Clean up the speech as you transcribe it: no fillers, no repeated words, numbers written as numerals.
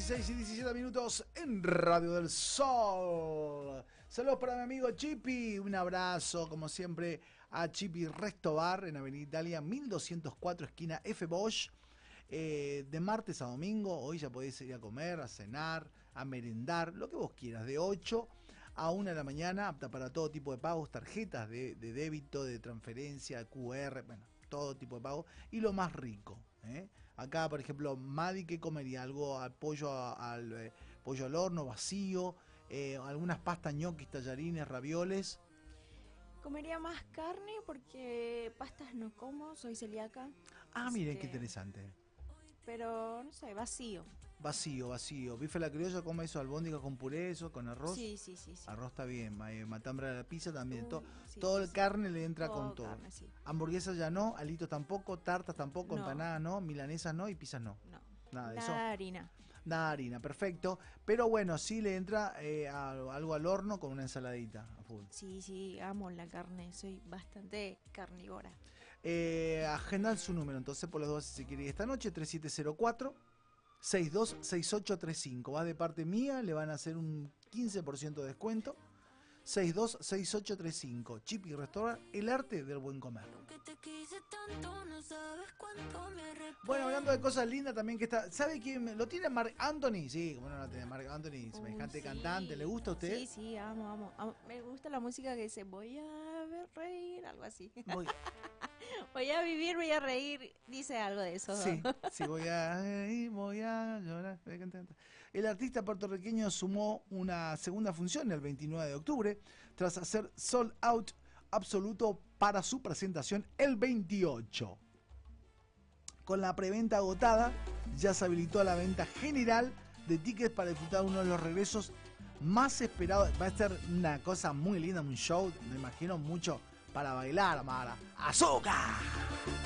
16 y 17 minutos en Radio del Sol. Saludos para mi amigo Chipi. Un abrazo, como siempre, a Chipi Resto Bar en Avenida Italia 1204, esquina F. Bosch. De martes a domingo, hoy ya podéis ir a comer, a cenar, a merendar, lo que vos quieras, de 8 a 1 de la mañana, apta para todo tipo de pagos, tarjetas de débito, de transferencia, QR, bueno, todo tipo de pago, y lo más rico. Acá, por ejemplo, Madi, ¿qué comería? Algo al pollo al horno vacío, algunas pastas, ñoquis, tallarines, ravioles. Comería más carne porque pastas no como, soy celíaca. Ah, miren, qué interesante. Pero, no sé, vacío. Vacío. Bife a la criolla, come eso, albóndiga con puré, eso, con arroz. Sí. Arroz está bien, matambre a la pizza también. Sí, todo el carne le entra con todo. Carne, sí. Hamburguesas ya no, alitos tampoco, tartas tampoco, No. empanadas no, milanesas no y pizzas no. No. Nada de eso. Nada de harina. Nada de harina, perfecto. Pero bueno, sí le entra algo al horno con una ensaladita a full. Sí, amo la carne, soy bastante carnívora. Agendan su número, entonces por las dudas si se quiere ir esta noche, 3704-626835. Va de parte mía, le van a hacer un 15% de descuento. 626835. Chipi Restaurant, el arte del buen comer. Bueno, hablando de cosas lindas también que está. ¿Sabe quién? ¿Lo tiene Marc Anthony? Sí, como no lo tiene Marc Anthony, semejante cantante. ¿Le gusta a usted? Sí, amo. Me gusta la música que dice voy a reír, algo así. Voy a vivir, voy a reír, dice algo de eso. Sí, voy a llorar. El artista puertorriqueño sumó una segunda función el 29 de octubre, tras hacer sold out absoluto para su presentación el 28. Con la preventa agotada, ya se habilitó la venta general de tickets para disfrutar uno de los regresos más esperados. Va a ser una cosa muy linda, un show, me imagino mucho para bailar, Mara. ¡Azúcar!